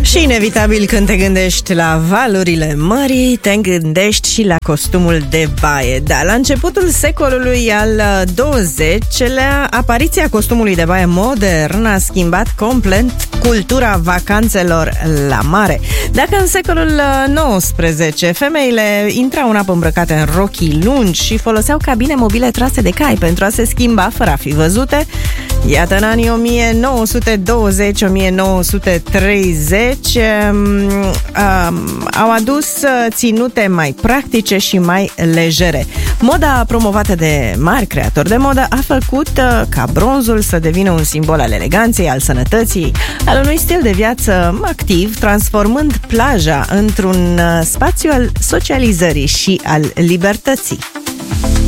Și inevitabil când te gândești la valurile mării, te gândești și la costumul de baie. Da, la începutul secolului al XX-lea, apariția costumului de baie modern a schimbat complet cultura vacanțelor la mare. Dacă în secolul XIX femeile intrau în apă îmbrăcate în rochii lungi și foloseau cabine mobile trase de cai pentru a se schimba fără a fi văzute, iată, în anii 1920-1930 au adus ținute mai practice și mai legere. Moda promovată de mari creatori de modă a făcut ca bronzul să devină un simbol al eleganței, al sănătății, al unui stil de viață activ, transformând plaja într-un spațiu al socializării și al libertății.